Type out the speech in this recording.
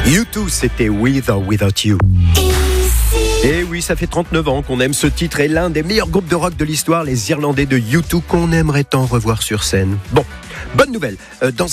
U2, c'était With or Without You. Et oui, ça fait 39 ans qu'on aime ce titre et l'un des meilleurs groupes de rock de l'histoire, les Irlandais de U2, qu'on aimerait tant revoir sur scène. Bon, bonne nouvelle, dans